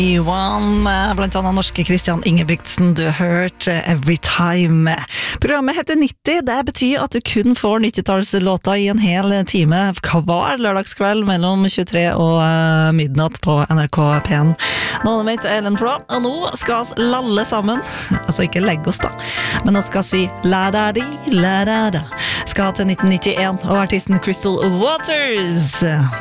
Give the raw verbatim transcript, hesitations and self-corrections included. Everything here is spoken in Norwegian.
Iwan, blant annet norske Christian Ingebrigtsen, du har hørt Every Time. Programmet heter nitti, det betyr at du kun får nittitallslåter i en hel time hver lørdagskveld mellom tjuetre og midnatt på N R K P en. Navnet mitt er Ellen Flå, og nå skal vi lalle sammen, altså ikke legge oss da, men nå skal vi si la-da-di, la-da-da, skal til nitten nittien, og artisten Crystal Waters.